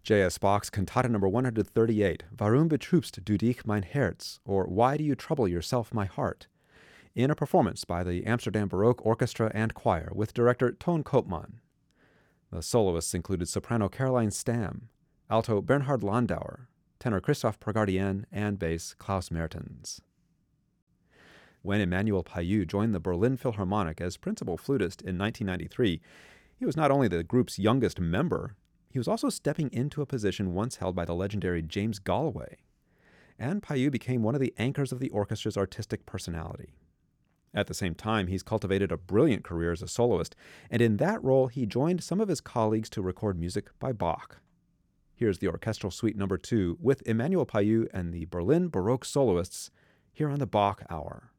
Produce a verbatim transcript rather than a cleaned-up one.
J S. Bach's Cantata number one hundred thirty-eight, Warum betrübst du dich mein Herz, or Why do you trouble yourself, my heart, in a performance by the Amsterdam Baroque Orchestra and Choir with director Toon Koopman. The soloists included soprano Caroline Stam, alto Bernhard Landauer, tenor Christophe Pragardien, and bass Klaus Mertens. When Emmanuel Payut joined the Berlin Philharmonic as principal flutist in nineteen ninety-three, he was not only the group's youngest member, he was also stepping into a position once held by the legendary James Galway. And Payut became one of the anchors of the orchestra's artistic personality. At the same time, he's cultivated a brilliant career as a soloist, and in that role, he joined some of his colleagues to record music by Bach. Here's the Orchestral Suite number two with Emmanuel Payut and the Berlin Baroque soloists here on the Bach Hour.